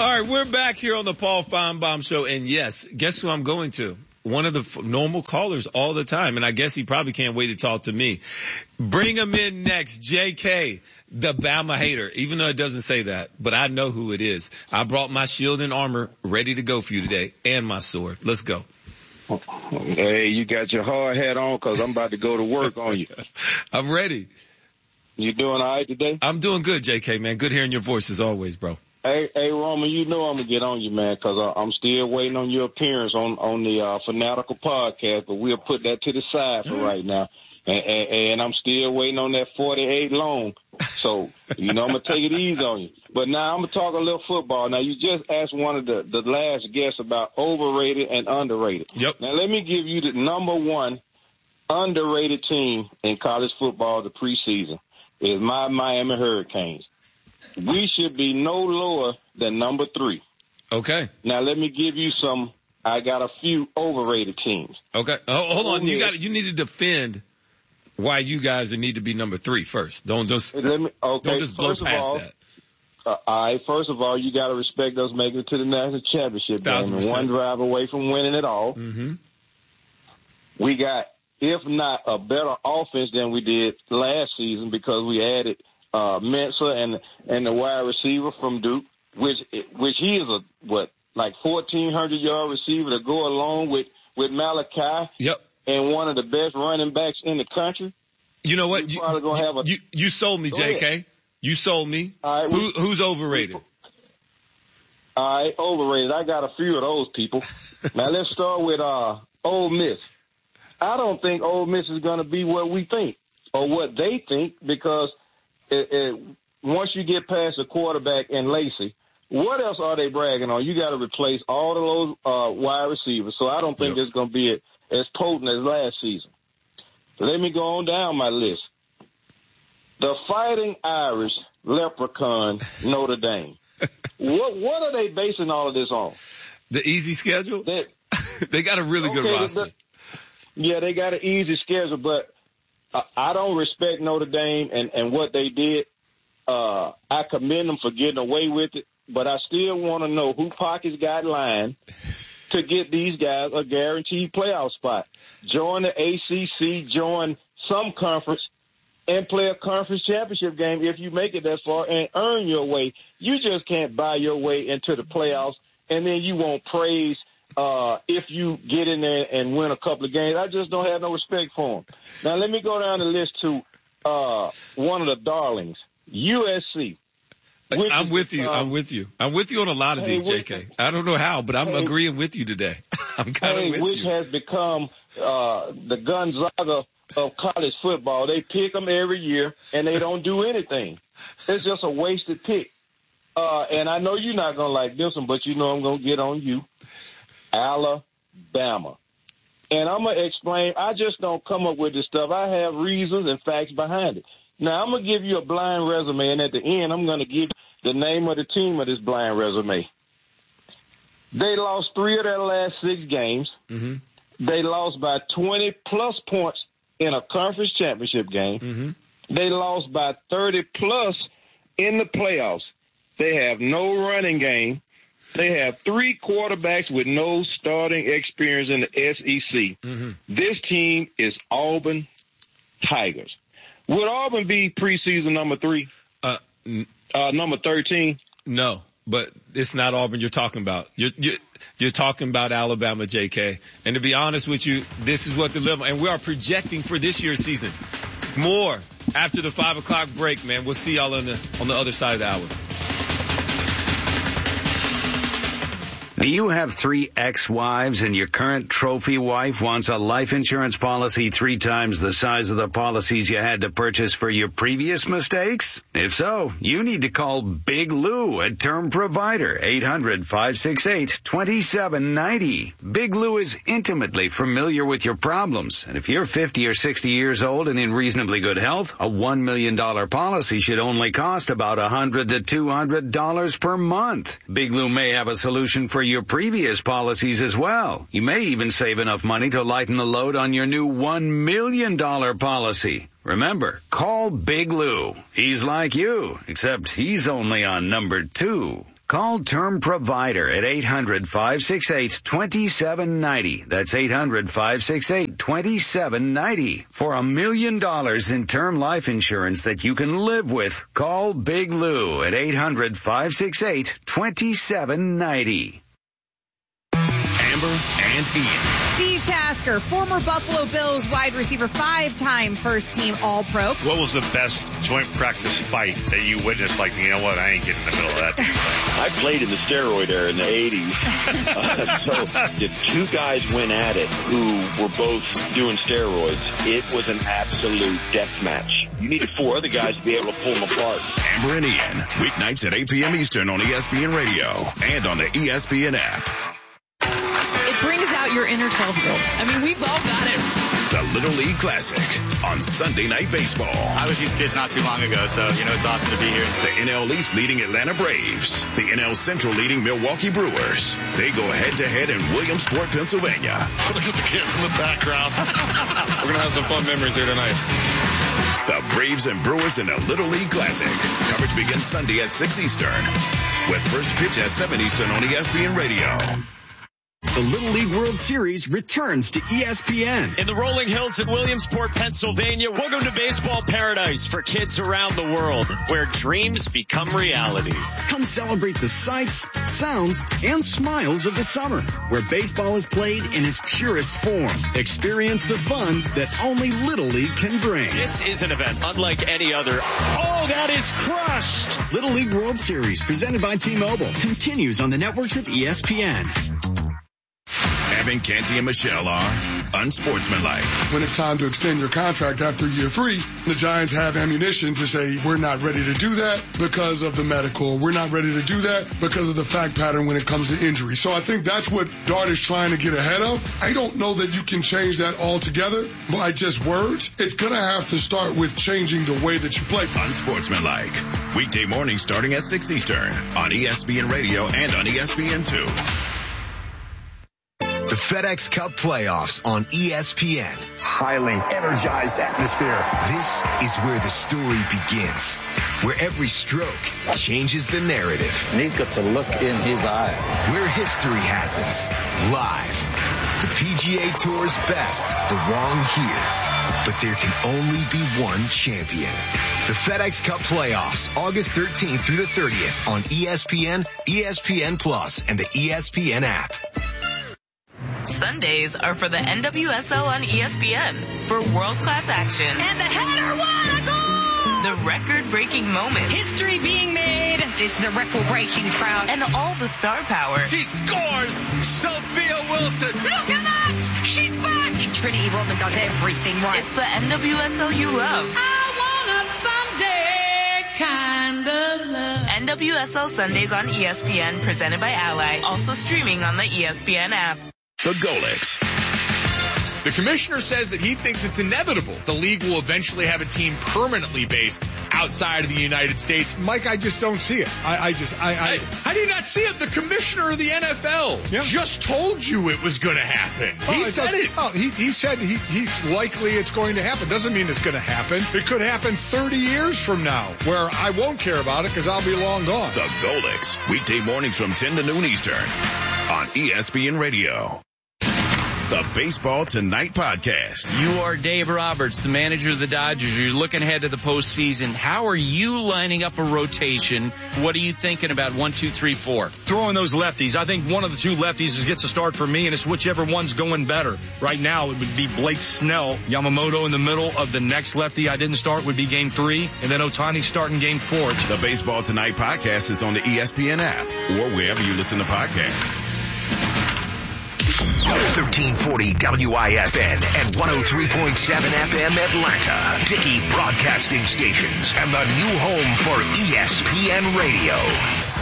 right, we're back here on the Paul Feinbaum Show, and yes, guess who I'm going to? One of the normal callers all the time, and I guess he probably can't wait to talk to me. Bring him in next, JK, the Bama hater, even though it doesn't say that, but I know who it is. I brought my shield and armor ready to go for you today, and my sword. Let's go. Hey, you got your hard hat on because I'm about to go to work on you. I'm ready. You doing all right today? I'm doing good, JK, man. Good hearing your voice as always, bro. Hey, Roman, you know I'm going to get on you, man, because I'm still waiting on your appearance on the Fanatical podcast, but we'll put that to the side for right now. And I'm still waiting on that 48 loan. So, I'm going to take it easy on you. But now I'm going to talk a little football. Now, you just asked one of the last guests about overrated and underrated. Yep. Now, let me give you the number one underrated team in college football the preseason is my Miami Hurricanes. We should be no lower than number 3. Okay. Now, let me give you I got a few overrated teams. Okay. Oh, hold on. You need to defend why you guys need to be number 3 first. Don't just blow past that. All right. First of all, you got to respect us making it to the national championship game and 1 drive away from winning it all. Mm-hmm. We got, if not a better offense than we did last season because we added Mensah and the wide receiver from Duke, which he is a 1,400-yard receiver to go along with Malachi. Yep. And one of the best running backs in the country. You know what? You sold me, JK. Ahead. You sold me. All right, who's overrated? All right, overrated. I got a few of those people. Now let's start with Ole Miss. I don't think Ole Miss is going to be what we think or what they think because once you get past the quarterback and Lacey, what else are they bragging on? You got to replace all of those wide receivers. So I don't think it's going to be as potent as last season. Let me go on down my list. The Fighting Irish Leprechaun Notre Dame. What are they basing all of this on? The easy schedule? They got a really good roster. Yeah, they got an easy schedule, but I don't respect Notre Dame and what they did. I commend them for getting away with it, but I still want to know who pockets got lined to get these guys a guaranteed playoff spot. Join the ACC, join some conference, and play a conference championship game if you make it that far and earn your way. You just can't buy your way into the playoffs, and then you won't praise if you get in there and win a couple of games. I just don't have no respect for them. Now, let me go down the list to one of the darlings, USC. I'm with you. I'm with you on a lot of these, JK. I don't know how, but I'm agreeing with you today. I'm kind of with you. Which has become the Gonzaga of college football. They pick them every year, and they don't do anything. It's just a wasted pick. And I know you're not going to like this one, but you know I'm going to get on you. Alabama. And I'm going to explain. I just don't come up with this stuff. I have reasons and facts behind it. Now, I'm going to give you a blind resume, and at the end, I'm going to give the name of the team of this blind resume. They lost 3 of their last 6 games. Mm-hmm. They lost by 20-plus points in a conference championship game. Mm-hmm. They lost by 30-plus in the playoffs. They have no running game. They have 3 quarterbacks with no starting experience in the SEC. Mm-hmm. This team is Auburn Tigers. Would Auburn be preseason number 3? Number 13? No, but it's not Auburn you're talking about. You're talking about Alabama, JK. And to be honest with you, this is what the level, and we are projecting for this year's season. More after the 5 o'clock break, man. We'll see y'all on the other side of the hour. Do you have 3 ex-wives and your current trophy wife wants a life insurance policy 3 times the size of the policies you had to purchase for your previous mistakes? If so, you need to call Big Lou at Term Provider, 800-568-2790. Big Lou is intimately familiar with your problems, and if you're 50 or 60 years old and in reasonably good health, a $1 million policy should only cost about $100 to $200 per month. Big Lou may have a solution for your previous policies as well. You may even save enough money to lighten the load on your new $1 million policy. Remember, call Big Lou. He's like you, except he's only on number 2. Call Term Provider at 800-568-2790. That's 800-568-2790. For $1 million in term life insurance that you can live with, call Big Lou at 800-568-2790. Amber and Ian. Steve Tasker, former Buffalo Bills wide receiver, 5-time first-team All-Pro. What was the best joint practice fight that you witnessed? Like, you know what, I ain't getting in the middle of that. I played in the steroid era in the 80s. So the two guys went at it who were both doing steroids. It was an absolute death match. You needed 4 other guys to be able to pull them apart. Amber and Ian, weeknights at 8 p.m. Eastern on ESPN Radio and on the ESPN app. It brings out your inner 12-year-old. I mean, we've all got it. The Little League Classic on Sunday Night Baseball. I was these kids not too long ago, so, it's awesome to be here. The NL East leading Atlanta Braves. The NL Central leading Milwaukee Brewers. They go head-to-head in Williamsport, Pennsylvania. Look at the kids in the background. We're going to have some fun memories here tonight. The Braves and Brewers in a Little League Classic. Coverage begins Sunday at 6 Eastern. With first pitch at 7 Eastern on ESPN Radio. The Little League World Series returns to ESPN. In the rolling hills in Williamsport, Pennsylvania, welcome to baseball paradise for kids around the world, where dreams become realities. Come celebrate the sights, sounds, and smiles of the summer, where baseball is played in its purest form. Experience the fun that only Little League can bring. This is an event unlike any other. Oh, that is crushed! Little League World Series, presented by T-Mobile, continues on the networks of ESPN. Evan, Canty, and Michelle are unsportsmanlike. When it's time to extend your contract after year 3, the Giants have ammunition to say, we're not ready to do that because of the medical. We're not ready to do that because of the fact pattern when it comes to injury. So I think that's what Dart is trying to get ahead of. I don't know that you can change that altogether by just words. It's going to have to start with changing the way that you play. Unsportsmanlike. Weekday morning starting at 6 Eastern on ESPN Radio and on ESPN2. The FedEx Cup playoffs on ESPN. Highly energized atmosphere. This is where the story begins, where every stroke changes the narrative. And he's got the look in his eye. Where history happens, live. The PGA Tour's best belong here, but there can only be one champion. The FedEx Cup playoffs, August 13th through the 30th on ESPN, ESPN Plus, and the ESPN app. Sundays are for the NWSL on ESPN for world-class action. And the header, what a goal! The record-breaking moments. History being made. It's the record-breaking crowd. And all the star power. She scores! Sophia Wilson! Look at that! She's back! Trinity Rodman does everything right. It's the NWSL you love. I want a Sunday kind of love. NWSL Sundays on ESPN, presented by Ally. Also streaming on the ESPN app. The Golics. The commissioner says that he thinks it's inevitable the league will eventually have a team permanently based outside of the United States. Mike, I just don't see it. How do you not see it? The commissioner of the NFL just told you it was going to happen. He said it. He said he's likely it's going to happen. Doesn't mean it's going to happen. It could happen 30 years from now, where I won't care about it because I'll be long gone. The Golics, weekday mornings from 10 to noon Eastern on ESPN Radio. The Baseball Tonight podcast. You are Dave Roberts, the manager of the Dodgers. You're looking ahead to the postseason. How are you lining up a rotation? What are you thinking about 1, 2, 3, 4? Throwing those lefties. I think one of the two lefties gets a start for me, and it's whichever one's going better. Right now, it would be Blake Snell. Yamamoto in the middle of the next lefty I didn't start would be Game 3, and then Ohtani starting Game 4. The Baseball Tonight podcast is on the ESPN app or wherever you listen to podcasts. 1340 WIFN and 103.7 FM Atlanta. Dickey Broadcasting Stations and the new home for ESPN Radio.